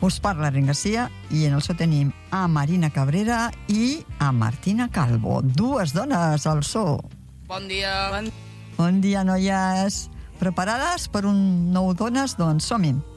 Us parla Ren Garcia i en el so tenim a Marina Cabrera i a Martina Calvo. Dues dones al so. Bon dia. Bon dia, noies. Preparades per un nou Dones? Doncs som-hi.